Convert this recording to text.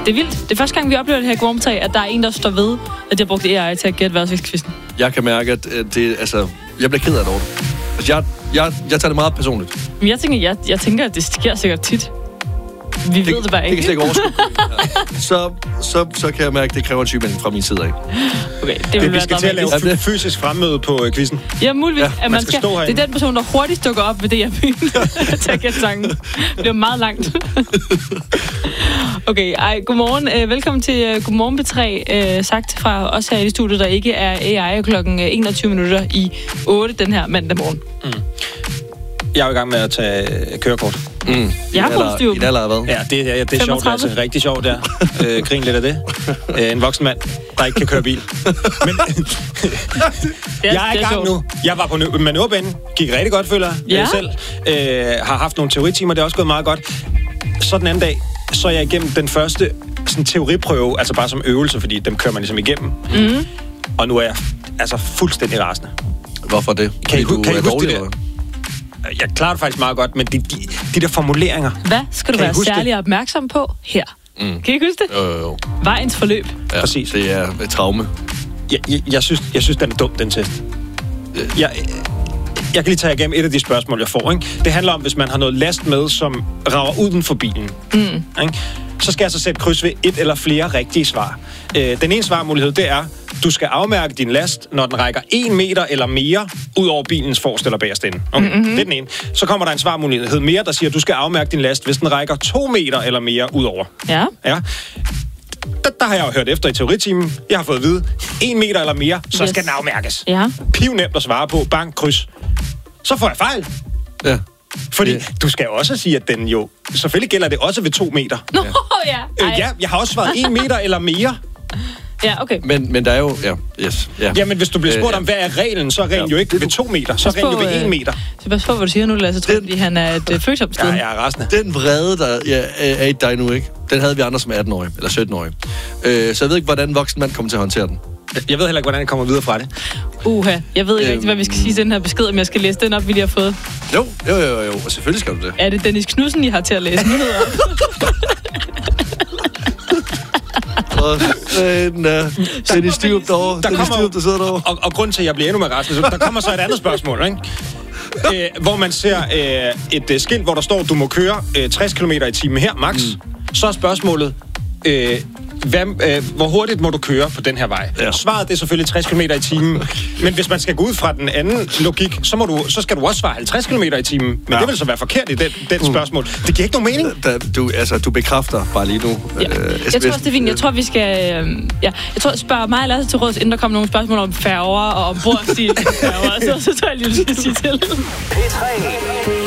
Det er vildt. Det er første gang, vi oplever det her Gormtag, at der er en, der står ved, at de har brugt AI til at gætte vejrudsigtskvisten. Jeg kan mærke, at det, altså, jeg bliver ked af det over det. Altså, jeg tager det meget personligt. Men jeg tænker, at det sker sikkert tit. Vi ved det bare ikke. Det kan slet ikke overskue. Så kan jeg mærke, at det kræver en sygemelding fra min side af. Okay, det vil vi skal til at lave fysisk fremmøde på quizzen. Ja, muligvis. Ja, at man skal det er den person, der hurtigst dukker op ved det her byen til at gætte sangen. Det bliver meget langt. Okay, godmorgen. Velkommen til Godmorgen P3. Sagt fra os her i studiet, der ikke er AI klokken 21 minutter i 8 den her mandag morgen. Jeg er jo i gang med at tage kørekort. Jeg har fået styr. I en alder af hvad? Ja, det er sjovt, altså. Rigtig sjovt, der. Grin lidt af det. En voksen mand, der ikke kan køre bil. Men jeg er i gang nu. Jeg var på manøvrebanen. Gik rigtig godt, føler jeg selv. Har haft nogle teoritimer, det er også gået meget godt. Så den anden dag, så er jeg igennem den første sådan, teoriprøve, altså bare som øvelse, fordi dem kører man ligesom igennem. Og nu er jeg altså fuldstændig rasende. Hvorfor det? Kan I huske det? Jeg klarer det faktisk meget godt, men de der formuleringer... Hvad skal du være særlig opmærksom på her? Kan I ikke huske det? Jo. Vejens forløb. Ja, præcis. Det er et traume. Jeg synes, den er dum, den test. Jeg kan lige tage igennem et af de spørgsmål, jeg får. Ikke? Det handler om, hvis man har noget last med, som rager uden for bilen. Ikke? Så skal jeg så sætte kryds ved et eller flere rigtige svar. Den ene svarmulighed, det er, du skal afmærke din last, når den rækker 1 meter eller mere ud over bilens forreste eller bagerste ende. Okay, det er den ene. Så kommer der en svarmulighed mere, der siger, at du skal afmærke din last, hvis den rækker 2 meter eller mere ud over. Ja. Der har jeg jo hørt efter i teoritimen. Jeg har fået at vide, 1 meter eller mere, så skal den afmærkes. Ja. Pivnemt at svare på. Bang, kryds. Så får jeg fejl. Ja. Fordi du skal jo også sige, at den jo... Selvfølgelig gælder det også ved 2 meter. Nå, ja, jeg har også svaret 1 meter eller mere. Ja, okay. Men der er jo... Ja, yes. Ja. Jamen, hvis du bliver spurgt om, hvad er reglen, så er reglen jo ikke ved 2 meter. Så er reglen jo ved 1 meter. Så pas på, hvad du siger nu, Lasse, fordi han er et følsomt sted. Ja, jeg er rasende. Den vrede, der er i dig nu, ikke? Den havde vi andre som 18-årige, eller 17-årige. Så jeg ved ikke, hvordan en voksen mand kommer til at håndtere den. Jeg ved heller ikke, hvordan jeg kommer videre fra det. Jeg ved ikke rigtig, hvad vi skal sige i den her besked, om jeg skal læse den op, vi lige har fået. Jo. Og selvfølgelig skal du det. Er det Dennis Knudsen, I har til at læse nyheder op? Dennis Styrup derovre. Dennis Styrup, der sidder derovre. Og grund til, at jeg bliver endnu mere rasende, der kommer så et andet spørgsmål, ikke? Hvor man ser et skilt, hvor der står, du må køre 60 km i timen her, max. Så er spørgsmålet... hvor hurtigt må du køre på den her vej? Ja. Svaret det er selvfølgelig 60 km i timen. Men hvis man skal gå ud fra den anden logik, så skal du også svare 50 km i timen. Men det vil så være forkert i den spørgsmål. Det giver ikke nogen mening. Du bekræfter bare lige nu. Ja. Jeg tror også, det er fint. Jeg tror, vi skal... jeg tror, spørg mig og Lasse til råds, inden der kommer nogle spørgsmål om færger og om bordstil færger. Så tror jeg lige, du skal sige til. P3